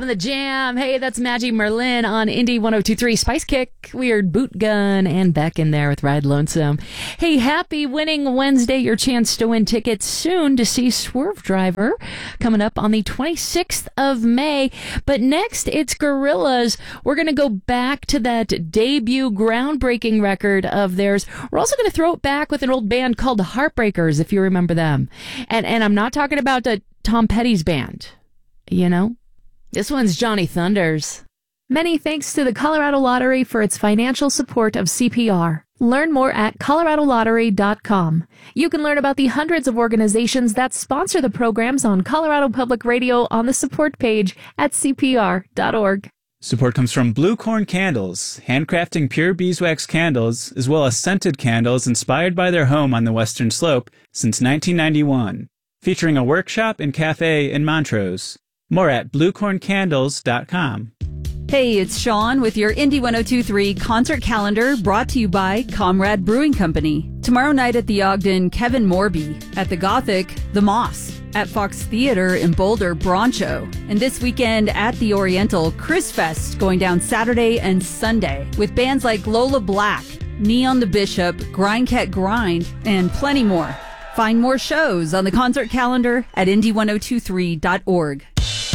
Loving the jam. Hey, that's Maggie Merlin on Indie 102.3. Spice Kick, Weird Boot Gun, and Beck in there with Ride Lonesome. Hey, happy Winning Wednesday. Your chance to win tickets soon to see Swerve Driver coming up on the 26th of May. But next, it's Gorillaz. We're going to go back to that debut groundbreaking record of theirs. We're also going to throw it back with an old band called the Heartbreakers, if you remember them. And I'm not talking about Tom Petty's band, you know? This one's Johnny Thunders. Many thanks to the Colorado Lottery for its financial support of CPR. Learn more at coloradolottery.com. You can learn about the hundreds of organizations that sponsor the programs on Colorado Public Radio on the support page at cpr.org. Support comes from Blue Corn Candles, handcrafting pure beeswax candles, as well as scented candles inspired by their home on the Western Slope since 1991, featuring a workshop and cafe in Montrose. More at bluecorncandles.com. Hey, it's Sean with your Indie 102.3 concert calendar brought to you by Comrade Brewing Company. Tomorrow night at the Ogden, Kevin Morby. At the Gothic, The Moss. At Fox Theater in Boulder, Broncho. And this weekend at the Oriental, Chris Fest going down Saturday and Sunday with bands like Lola Black, Neon the Bishop, Grindcat Grind, and plenty more. Find more shows on the concert calendar at indie1023.org.